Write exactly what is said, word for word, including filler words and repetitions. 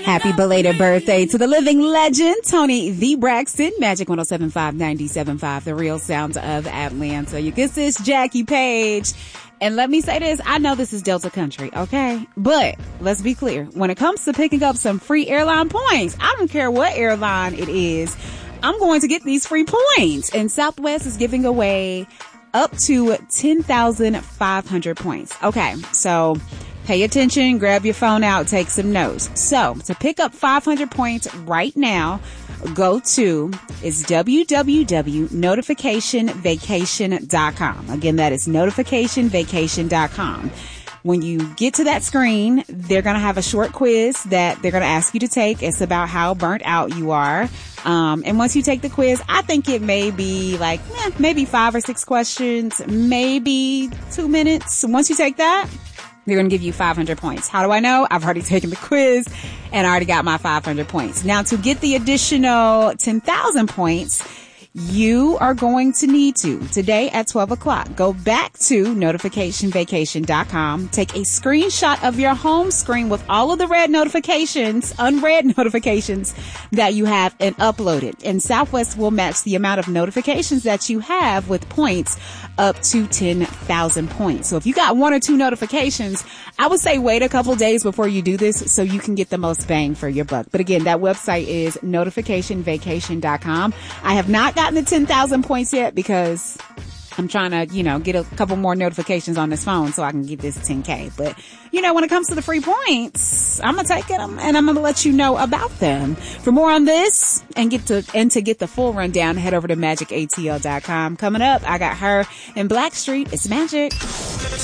Happy belated birthday to the living legend, Tony the Braxton. Magic one oh seven point five, ninety-seven point five, the real sounds of Atlanta. You get this, Jackie Page. And let me say this, I know this is Delta Country, okay? But let's be clear. When it comes to picking up some free airline points, I don't care what airline it is, I'm going to get these free points. And Southwest is giving away up to ten thousand five hundred points. Okay, so pay attention, grab your phone out, take some notes. So to pick up five hundred points right now, go to is w w w dot notification vacation dot com. Again, that is notification vacation dot com. When you get to that screen, they're going to have a short quiz that they're going to ask you to take. It's about how burnt out you are. Um, and once you take the quiz, I think it may be like, eh, maybe five or six questions, maybe two minutes. Once you take that, they're going to give you five hundred points. How do I know? I've already taken the quiz and I already got my five hundred points. Now, to get the additional ten thousand points, you are going to need to, today at twelve o'clock, go back to notification vacation dot com, take a screenshot of your home screen with all of the red notifications, unread notifications that you have, and upload it. And Southwest will match the amount of notifications that you have with points up to ten thousand points. So if you got one or two notifications, I would say wait a couple days before you do this so you can get the most bang for your buck. But again, that website is notification vacation dot com. I have not gotten the ten thousand points yet because I'm trying to, you know, get a couple more notifications on this phone so I can get this ten K. But, you know, when it comes to the free points, I'm going to take it and I'm going to let you know about them. For more on this and get to, and to get the full rundown, head over to magic a t l dot com. Coming up, I got her in Blackstreet. It's Magic.